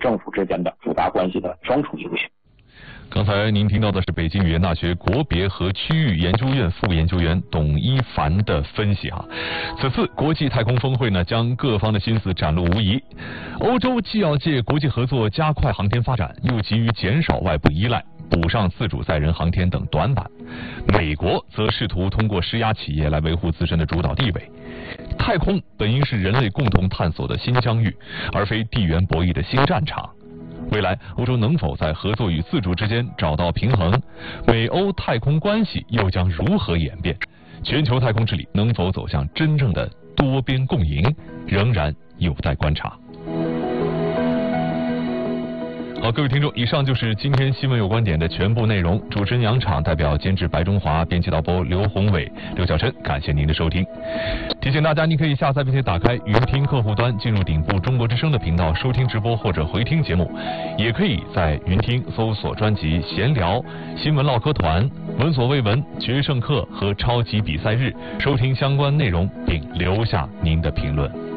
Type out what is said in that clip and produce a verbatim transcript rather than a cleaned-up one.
政府之间的复杂关系的双重影响。 刚才您听到的是北京语言大学国别和区域研究院副研究员董一凡的分析哈。此次国际太空峰会呢，将各方的心思展露无遗。欧洲既要借国际合作加快航天发展，又急于减少外部依赖，补上自主载人航天等短板。美国则试图通过施压企业来维护自身的主导地位。太空本应是人类共同探索的新疆域，而非地缘博弈的新战场。未来欧洲能否在合作与自主之间找到平衡？美欧太空关系又将如何演变？全球太空治理能否走向真正的多边共赢，仍然有待观察。好，各位听众，以上就是今天新闻有观点的全部内容。主持人杨昶，代表监制白中华，编辑导播刘宏伟、刘晓琛，感谢您的收听。提醒大家，您可以下载并且打开云听客户端，进入顶部中国之声的频道收听直播或者回听节目，也可以在云听搜索专辑闲聊、新闻唠嗑团、闻所未闻、决胜课和超级比赛日收听相关内容，并留下您的评论。